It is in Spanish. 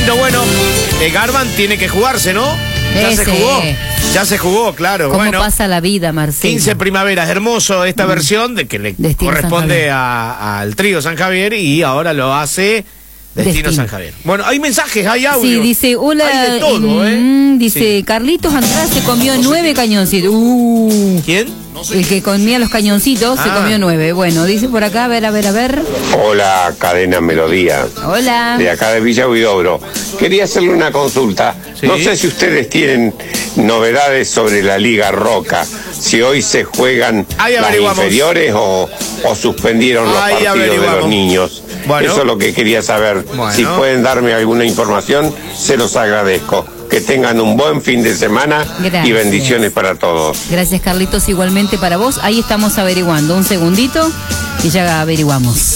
Distinto, bueno, Garban tiene que jugarse, ¿no? Ya se jugó. Ya se jugó, claro. ¿Cómo bueno, pasa la vida, Marcelo? 15 primaveras, hermoso esta versión de que le corresponde al trío San Javier y ahora lo hace Destino San Javier. Bueno, hay mensajes, hay audio. Sí, dice, hola. Hay de todo, dice, sí. Carlitos Andrade se comió 9 cañoncitos. ¿Quién? El que comía los cañoncitos se comió 9. Bueno, dice por acá, a ver. Hola, Cadena Melodía. Hola. De acá de Villa Huidobro. Quería hacerle una consulta. ¿Sí? No sé si ustedes tienen novedades sobre la Liga Roca. Si hoy se juegan las inferiores o suspendieron los partidos de los niños. Bueno. Eso es lo que quería saber. Bueno. Si pueden darme alguna información, se los agradezco. Que tengan un buen fin de semana. Gracias. Y bendiciones para todos. Gracias, Carlitos, igualmente para vos. Ahí estamos averiguando. Un segundito y ya averiguamos.